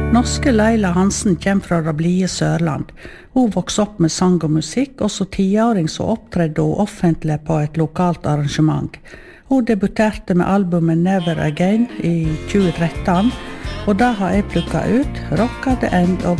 Norske Leila Hansen kommer fra det blide Sørland. Hun vokste opp med sang og musikk, og som 10-åring så opptredde hun offentlig på et lokalt arrangement. Hun debuterte med albumet Never Again i 2013, og da har jeg plukket ut Rock at the End of